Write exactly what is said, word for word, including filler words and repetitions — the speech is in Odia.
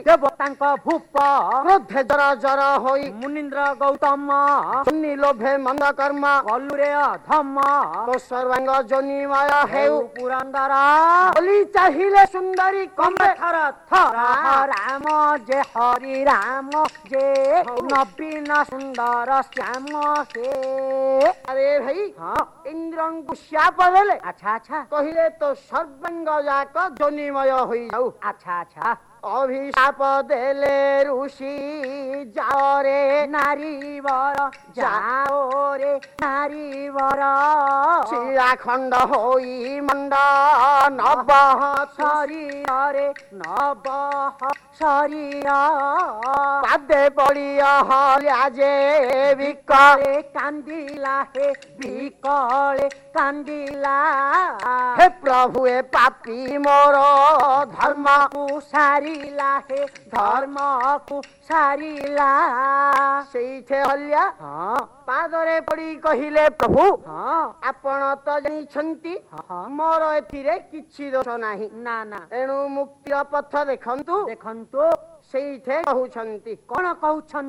ଦେବତାଙ୍କ ଭୂପ କ୍ରୋଧେ ଜର ଜର ହୋଇ ମୁନୀନ୍ଦ୍ର ଗୌତମ ଶୁନି ଲୋଭେ ମନ୍ଦ କର୍ମ କଲୁରେ ଅଧମ ତ ସର୍ବାଙ୍ଗ ଜନିମୟ ହେଉ ପୁରନ୍ଦର ବୋଲି ଚାହିଁଲେ ସୁନ୍ଦରୀ କମ୍ବେ କମ୍ବେ ଥର ଥର ରାମ ଯେ ହରି ରାମ ଯେ ନବୀନ ସୁନ୍ଦର ଶ୍ୟାମ ସେ ଆରେ ଭାଇ ହଁ ଇନ୍ଦ୍ରଙ୍କୁ శాప ଦେଲେ ଆଚ୍ଛା ଆଚ୍ଛା କହିଲେ ତ ସର୍ବାଙ୍ଗ ଯାକ ଜନିମୟ ହୋଇଯାଉ ଆଚ୍ଛା ଆଚ୍ଛା ଅଭିଶାପ ଦେଲେ ଋଷି ଯାଅରେ ନାରୀବର ଯାଓ ରେ ନାରୀବର ଶିଳାଖଣ୍ଡ ହୋଇ ମଣ୍ଡ ନବ ଶରୀରରେ ନବ ଶରୀର ପାଦେ ପଡ଼ିଅ ଯେ ବିକ ବିକଳେ କାନ୍ଦିଲା ହେ ବିକଳେ କାନ୍ଦିଲା ହେ ପ୍ରଭୁ ଏ ପାପୀ ମୋର ଧର୍ମ ଧର୍ମକୁ ସାରିଲା ହେ ଧର୍ମକୁ ସାରିଲା ସେଇଠି ହଲ୍ୟା ହଁ ପାଦରେ ପଡ଼ି କହିଲେ ପ୍ରଭୁ ହଁ ଆପଣ ତ ଜାଣିଛନ୍ତି ହଁ ମୋର ଏଥିରେ କିଛି ଦୋଷ ନାହିଁ ନା ନା ଏଣୁ ମୁକ୍ତିର ପଥ ଦେଖନ୍ତୁ ଦେଖନ୍ତୁ ସେଇଠି କହୁଛନ୍ତି କଣ କହୁଛନ୍ତି